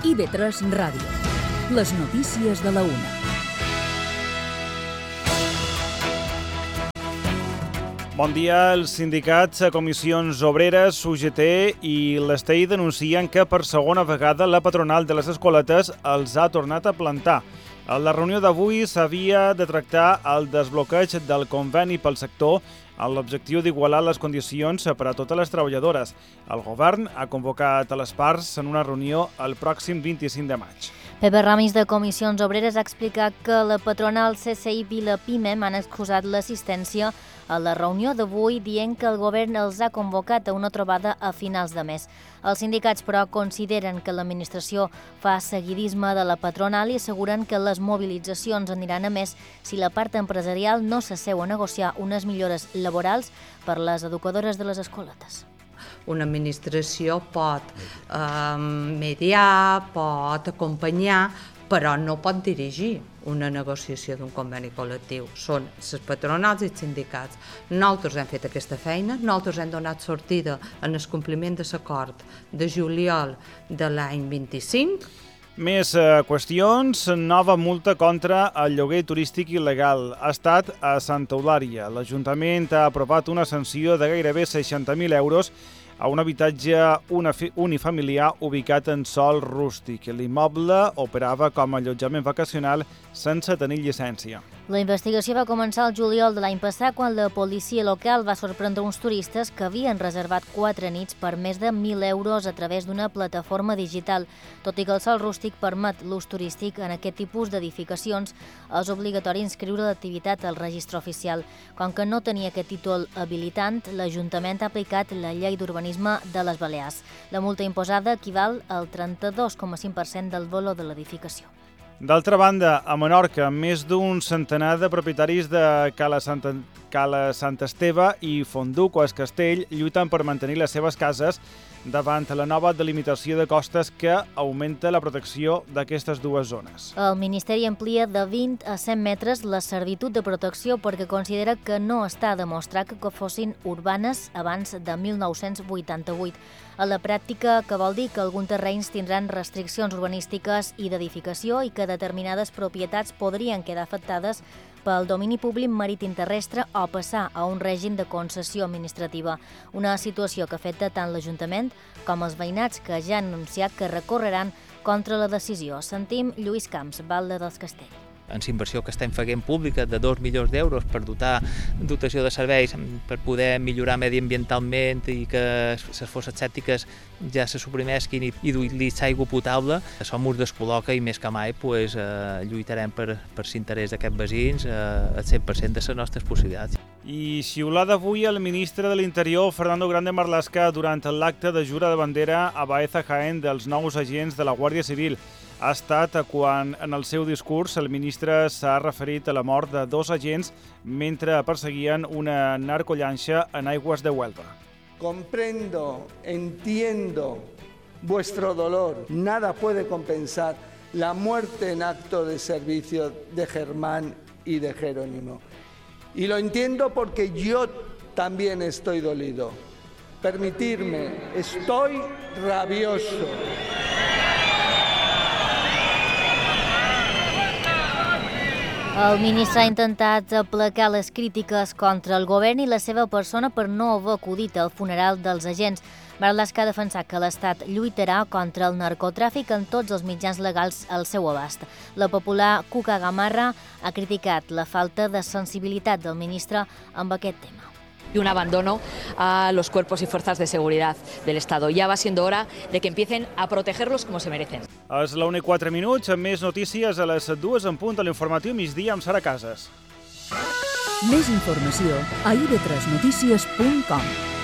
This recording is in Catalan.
IB3 Ràdio. Les notícies de la una. Bon dia. Els sindicats, Comissions Obreres, UGT i l'ESTEI denuncien que per segona vegada la patronal de les escoletes els ha tornat a plantar. A la reunió d'avui s'havia de tractar el desbloqueig del conveni pel sector amb l'objectiu d'igualar les condicions per a totes les treballadores. El govern ha convocat a les parts en una reunió el pròxim 25 de maig. Pepe Ramis, de Comissions Obreres, ha explicat que la patronal CCI i la PIME han excusat l'assistència a la reunió d'avui, dient que el govern els ha convocat a una trobada a finals de mes. Els sindicats, però, consideren que l'administració fa seguidisme de la patronal i asseguren que les mobilitzacions aniran a més si la part empresarial no s'asseu a negociar unes millores laborals per les educadores de les escoletes. Una administració pot mediar, pot acompanyar, però no pot dirigir una negociació d'un conveni col·lectiu. Són les patronals i els sindicats. Nosaltres hem fet aquesta feina, nosaltres hem donat sortida en el compliment de l'acord de juliol de l'any 25. Més qüestions. Nova multa contra el lloguer turístic il·legal. Ha estat a Santa Eulària. L'Ajuntament ha aprovat una sanció de gairebé 60.000 euros a un habitatge unifamiliar ubicat en sòl rústic. L'immoble operava com a allotjament vacacional sense tenir llicència. La investigació va començar el juliol de l'any passat quan la policia local va sorprendre uns turistes que havien reservat 4 nits per més de 1.000 euros a través d'una plataforma digital. Tot i que el sòl rústic permet l'ús turístic en aquest tipus d'edificacions, és obligatori inscriure l'activitat al registre oficial. Com que no tenia aquest títol habilitant, l'Ajuntament ha aplicat la llei d'urbanisme de les Balears. La multa imposada equival al 32,5% del valor de l'edificació. D'altra banda, a Menorca, més d'un centenar de propietaris de Cala Sant Esteve i Fonduco es Castell lluiten per mantenir les seves cases davant la nova delimitació de costes que augmenta la protecció d'aquestes dues zones. El Ministeri amplia de 20 a 100 metres la servitud de protecció perquè considera que no està demostrat que fossin urbanes abans de 1988. A la pràctica, que vol dir que alguns terrenys tindran restriccions urbanístiques i d'edificació i que determinades propietats podrien quedar afectades pel domini públic marítim terrestre o passar a un règim de concessió administrativa. Una situació que afecta tant l'Ajuntament com els veïnats que ja han anunciat que recorreran contra la decisió. Sentim Lluís Camps, Valde dels Castells. En la inversió que estem fent pública de 2 milions d'euros per dotació de serveis, per poder millorar mediambientalment i que les fosses sèptiques ja se suprimesquin i dur-li aigua potable, això ens descol·loca i més que mai lluitarem per l'interès d'aquests veïns al 100% de les nostres possibilitats. I xiulada avui el ministre de l'Interior, Fernando Grande Marlaska, durant l'acte de jura de bandera a Baeza, Jaén, dels nous agents de la Guàrdia Civil. Ha estat quan, en el seu discurs, el ministre s'ha referit a la mort de 2 agents mentre perseguien una narcollanxa en aigües de Huelva. Comprendo, entiendo vuestro dolor. Nada puede compensar la muerte en acto de servicio de Germán y de Jerónimo. Y lo entiendo porque yo también estoy dolido. Permitidme, estoy rabioso. El ministre ha intentat aplacar les crítiques contra el govern i la seva persona per no haver acudit al funeral dels agents. Marlaska ha defensat que l'Estat lluitarà contra el narcotràfic en tots els mitjans legals al seu abast. La popular Cuca Gamarra ha criticat la falta de sensibilitat del ministre amb aquest tema. Y un abandono a los cuerpos y fuerzas de seguridad del Estado. Ya va siendo hora de que empiecen a protegerlos como se merecen. És la 1:04, amb més notícies a les 2 en punt a l'informatiu migdia amb Sara Casas. Més informació a ib3notícies.com.